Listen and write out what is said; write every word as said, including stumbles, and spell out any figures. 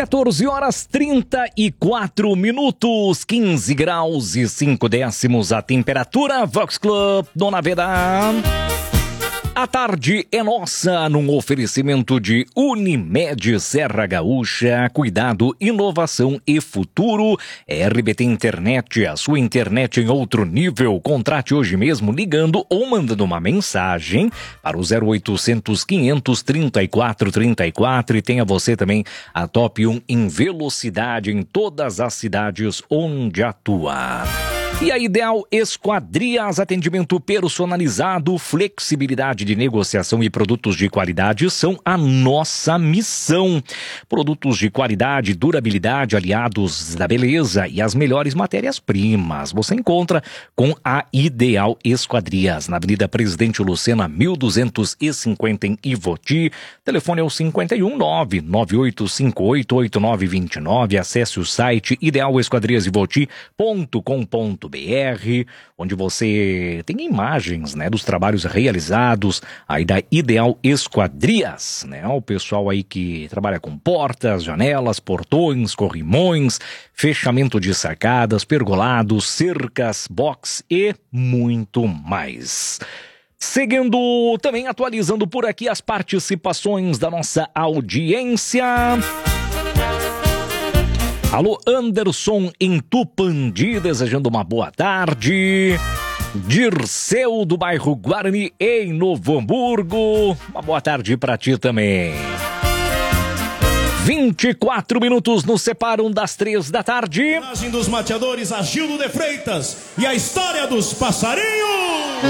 quatorze horas trinta e quatro minutos, quinze graus e cinco décimos a temperatura. Vox Club, Dona Veda. A tarde é nossa num oferecimento de Unimed Serra Gaúcha, cuidado, inovação e futuro. R B T Internet, a sua internet em outro nível. Contrate hoje mesmo ligando ou mandando uma mensagem para o zero oitocentos, quinhentos, trinta e quatro, trinta e quatro e tenha você também a top um em velocidade em todas as cidades onde atua. E a Ideal Esquadrias, atendimento personalizado, flexibilidade de negociação e produtos de qualidade são a nossa missão. Produtos de qualidade, durabilidade, aliados da beleza e as melhores matérias-primas. Você encontra com a Ideal Esquadrias, na Avenida Presidente Lucena, mil duzentos e cinquenta em Ivoti. Telefone é o cinco um nove, nove oito cinco oito, oito nove dois nove. Acesse o site ideal esquadrias ivoti ponto com ponto br. B R, onde você tem imagens, né, dos trabalhos realizados aí da Ideal Esquadrias, né, o pessoal aí que trabalha com portas, janelas, portões, corrimões, fechamento de sacadas, pergolados, cercas, box e muito mais. Seguindo, também atualizando por aqui as participações da nossa audiência. Alô, Anderson em Tupandi, desejando uma boa tarde. Dirceu do bairro Guarani, em Novo Hamburgo. Uma boa tarde pra ti também. vinte e quatro minutos nos separam das três da tarde. A imagem dos mateadores, Agildo de Freitas e a história dos passarinhos.